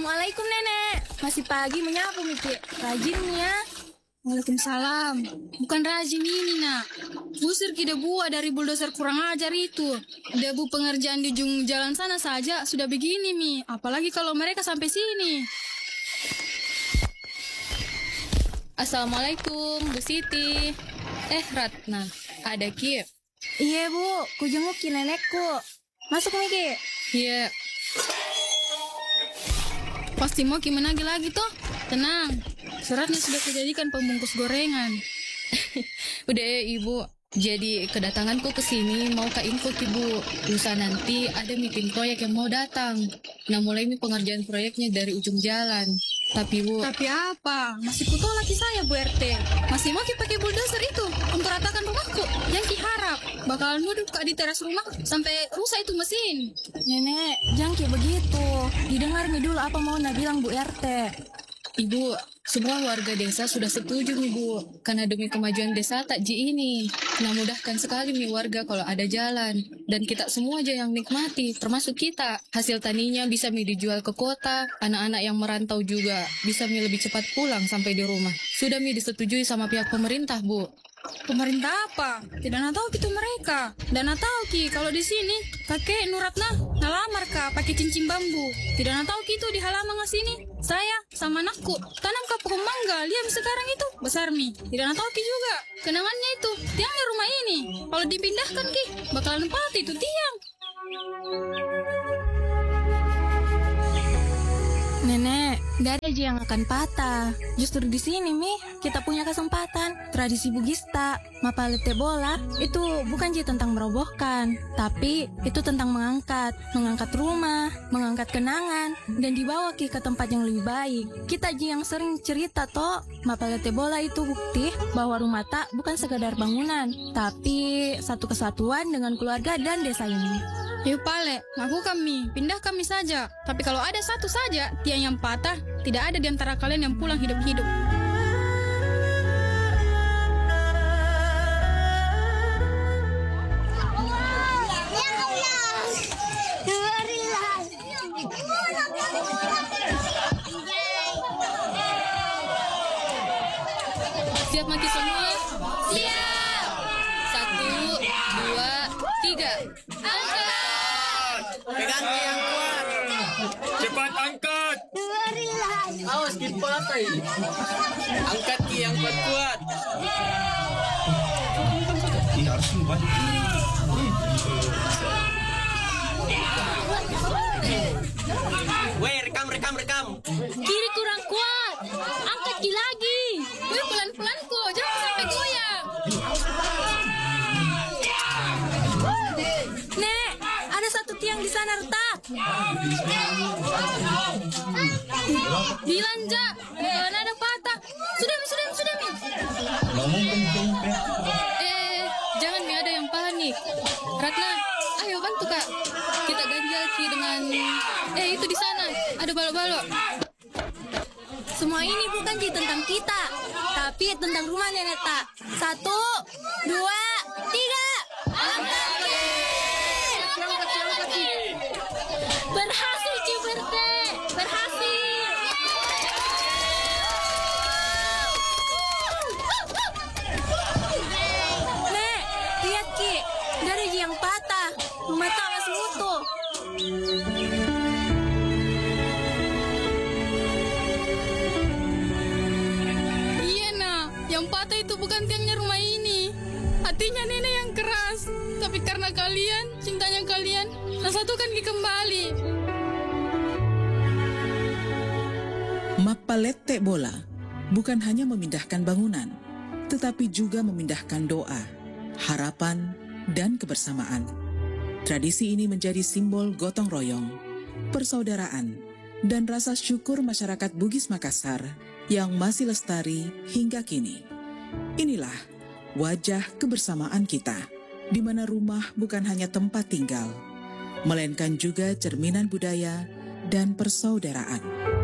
Assalamualaikum Nenek. Masih pagi menyapa Miki. Rajin nih ya. Waalaikumsalam. Bukan rajin ini nak. Usir ki debu dari bulldozer kurang ajar itu. Debu pengerjaan di ujung jalan sana saja sudah begini Mi. Apalagi kalau mereka sampai sini. Assalamualaikum Bu Siti. Ratna, ada Ki? Iya Bu, ku jenguki nenekku. Masuk Miki. Iya. Pasti mau Ki menagih lagi toh. Tenang, suratnya sudah kujadikan pembungkus gorengan. Udah ya Ibu. Jadi kedatanganku ke sini mau ke info Ki Bu. Lusa nanti ada meeting proyek yang mau datang. Nah mulai ini pengerjaan proyeknya dari ujung jalan. Tapi Bu, Tapi apa? Masih kutolak Ki saya Bu RT. Masih mau Ki pakai bulldozer itu untuk ratakan rumahku. Yang Ki harap bakalan duduk di teras rumah sampai rusak itu mesin. Nenek, jangan kayak begitu. Didengar mi dulu apa mau bilang Bu RT. Ibu, semua warga desa sudah setuju nih Bu, karena demi kemajuan desa takji ini. Nah mudahkan sekali nih warga kalau ada jalan. Dan kita semua aja yang nikmati, termasuk kita. Hasil taninya bisa mi dijual ke kota, anak-anak yang merantau juga bisa mi lebih cepat pulang sampai di rumah. Sudah mi disetujui sama pihak pemerintah Bu. Pemerintah apa? Tidak tahu gitu mereka. Dan tahu Ki kalau di sini kakek Nuratna ngalamar Kak pakai cincin bambu. Tidak tahu Ki itu di halaman sini. Saya sama anakku tanam ke pohon mangga. Lihat sekarang itu besar mi. Tidak tahu Ki juga. Kenangannya itu tiangnya rumah ini. Kalau dipindahkan Ki bakalan patah itu tiang. Nenek, gak ada aja yang akan patah. Justru di sini Mi, kita punya kesempatan. Tradisi Bugista, Mapalete bola, itu bukan aja tentang merobohkan, tapi itu tentang mengangkat rumah, mengangkat kenangan, dan dibawa ke tempat yang lebih baik. Kita aja yang sering cerita toh, Mapalete bola itu bukti bahwa rumah tak bukan sekadar bangunan, tapi satu kesatuan dengan keluarga dan desa ini. Yuk Pale, ngaku kami, pindah kami saja. Tapi kalau ada satu saja tiang yang patah, tidak ada di antara kalian yang pulang hidup-hidup. Siap maki semua? Siap! 1, 2, 3. Angkat! Pegang Ki yang kuat. Cepat angkat. Awas Ki patah. Angkat Ki yang kuat-kuat. Weh, rekam. Kiri kurang kuat. Angkat Ki lagi. Wih, pelan-pelan kok, jangan sampai goyang. Nek, ada satu tiang di sana retak. Dilanja, ada patah. Sudah Mi. Jangan mi ada yang panik. Ratna, ayo bantu Kak. Kita ganjal Ki dengan itu di sana. Ada balok-balok. Semua ini bukan tentang kita, tapi tentang rumah nenek tak. 1, 2, 3. Angkat Ki! Berhasil Ki Berte, berhasil. Nek, lihat Ki, dari yang patah, rumah tak langsung utuh. Iya nak, yang patah itu bukan tiangnya rumah ini. Hatinya nenek yang keras. Tapi karena kalian, cintanya kalian, satukan Ki kembali. Mapalete bola bukan hanya memindahkan bangunan, tetapi juga memindahkan doa, harapan, dan kebersamaan. Tradisi ini menjadi simbol gotong royong, persaudaraan, dan rasa syukur masyarakat Bugis Makassar yang masih lestari hingga kini. Inilah wajah kebersamaan kita, di mana rumah bukan hanya tempat tinggal, melainkan juga cerminan budaya dan persaudaraan.